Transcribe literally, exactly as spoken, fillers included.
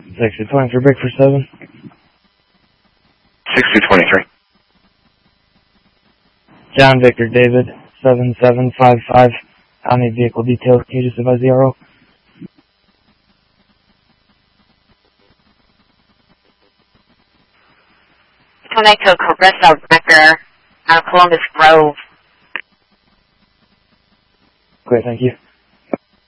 six two twenty-three, break for seven. six two twenty-three. John Victor David, seven seven five five. I'll need vehicle details. Can you just advise the R O? Connect to Carissa Becker out of Columbus Grove. Great, thank you.